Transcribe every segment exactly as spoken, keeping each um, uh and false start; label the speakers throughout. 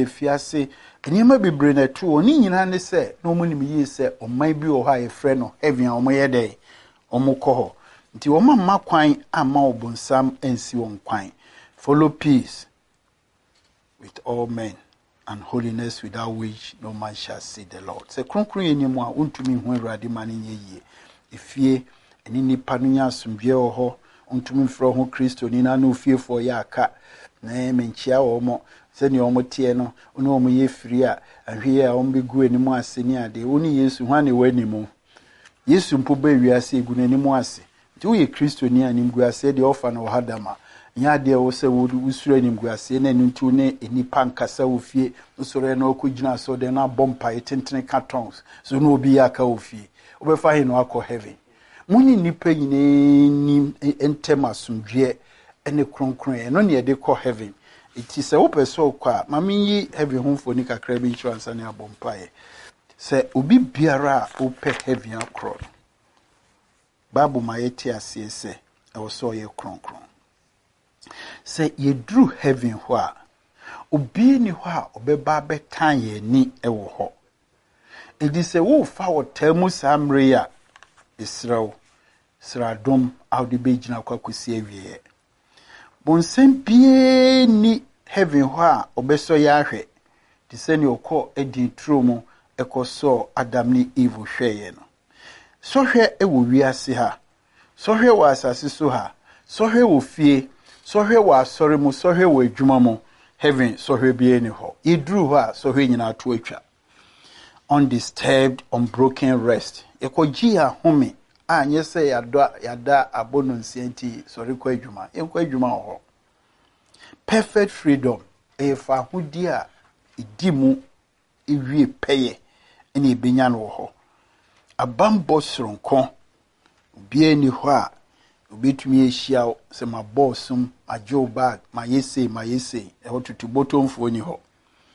Speaker 1: efiase enema bebre na to oni nyina ne se na omo nim yi se oman bi o ha ye frɛ no heaven omo ye dey omo kɔ ho nti omo ma kwan ama obonsam ensi won kwan. Follow peace with all men and holiness without which no man shall see the Lord. Se kronkron enimu a untumi hu Awurade ma ne yie efie eni nipa no nya asomdwe wo ho untumi mfro ho Kristo ni na no fie fo ya aka na menchia wo mo se ne omo tie no oni omo ye firi a ahwe a omo begu enimu ase ni ade oni Yesu hwane wanimu Yesu mpo ba wiase egu n'animu ase nti wo ye Kristo ni anim gu ase de ofa na wo hadama nya de wo se wo usura anim gu ase na ntu ne enipa nkasa wo fie usura na okugina so de na bompa etentene cartons so no obi aka wo fie obefa he no akọ heaven munyi nipa nyine ni entema sumdwe ene kronkron e no ne de kọ heaven iti se wo peso kwa mami yi heaven homfo ni kakra bi insurance na bompa e se obi biara ope heaven akro babu mayeti ase se e wo so ye kronkron se ye drew heaven ho a obi ni ho a obeba betan ye ni e wo ho edi se wo fa wo tamu samre ya Israel sradom awde begina kwakosi awie bonsem bie ni heaven ho a obeso ya hwe ti se ni okọ edi tromo ekoso Adam ni Eve hweye no so hwe e wo wiase ha so hwe wo asase so ha so hwe wo fie so hwe wo asore mu so hwe wo adwuma mu heaven so hwe bie ni ho idru ho a so hwe nyina to atwa undisturbed unbroken rest ekoji a home anye se yada yada abononsienti sorry kwa adwuma enkwa adwuma ho perfect freedom e fa hudi a idimu iwie peye ene ebenya no ho abambo sronko bie ni ho a obetumi ehia se ma bossum ajo bag ma yese ma yese e ho tutu botomfo ni ho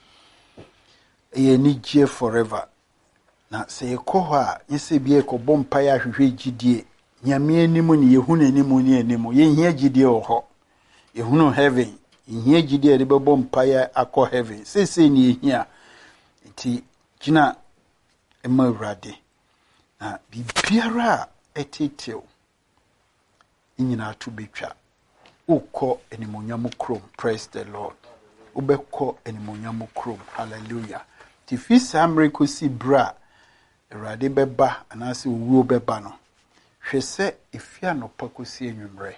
Speaker 1: e ni je forever na se ekọ ho a yese bie ko bompa ya hwehwe gidie nyame animu ni yehunu animu ni animu ye hia gidie ho yehunu heaven hia gidie de bebo mpa ya akọ heaven sese ni hia ti gina ema Awurade na bibiara etetew nyina to betwa ukọ enimonyam krom. Praise the Lord. Ubekọ enimonyam krom. Hallelujah. Ti fi samre ko si bra Awurade beba anase wuo beba no hwese efia no pakosi enwumre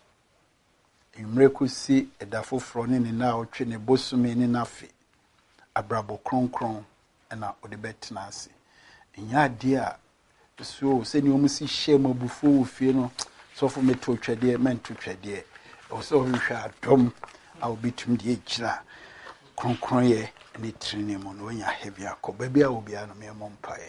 Speaker 1: enwumre ko si edafofro ne ne na otwe ne bosume ne nafe abrabo kronkron na ode betena ase nya de a so se ni omu si hye mabufu ofie no so for me to twede men to twede o so hwehwe adom a obitum de ejira kronkron ye ne trine mu no nya heavy akoba bia obi a no me mompae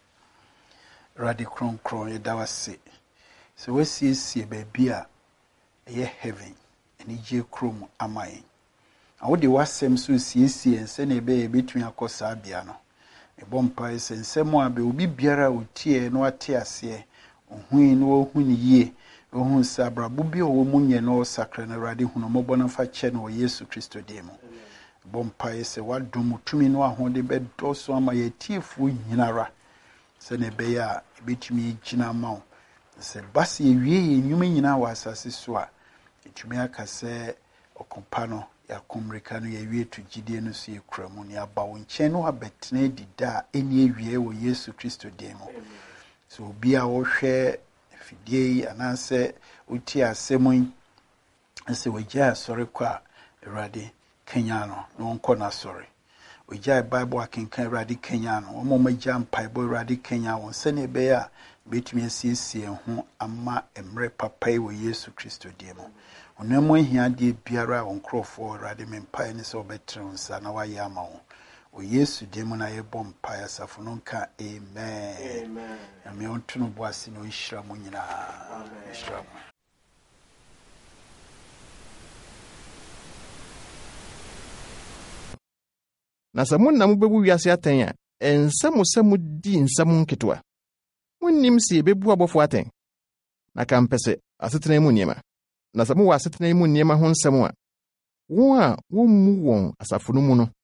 Speaker 1: radi kronkron ye dawase so we see see ba bia ye heaven eni je krom amaye awo de wasem so siesie ense na ebe betun akosa bia no e bompa sense mo abe obi biara otie no ate ase ohui no ohuni yie ohun sabrabo bi owo munye no sakra na rade hunu mobo na fa che no Yesu Kristo demo bompa ese wadom tumi no ahode be doso ama ye tiefu nyinara se na ebe ya betumi gina mawo se basi ewie enwuma nyina wa asase so a etumi akase okompa no ya komrika no ya wie to gidie no so ekramu ne aba wo nchen no abetena dida eni ewie wo Yesu Kristo demo so bia wo hwe fidie anase uti asemun ase wagya sori kwa Awurade Kenya no no nko na sori wagya Bible akenkan Awurade Kenya no omo magya mpaibo Awurade Kenya won se ne be ya betumi asiesie ho ama emre papai wo Yesu Kristo demo onemo hia de biara won krofo Awurade mempai ne se obetre nsa na wa ya ma wo o Yesu demo na ye bom pa ya safo no nka amen amen ame ontuno boase no ihira mo nyina amen ihira
Speaker 2: na samun na mubebu wiase aten a ensam samu di ensam nketwa munnim se ebebu abofo aten na kampese asetena mu niema na samu wa asetena mu niema ho nsam a won a won mu won asafo no mu no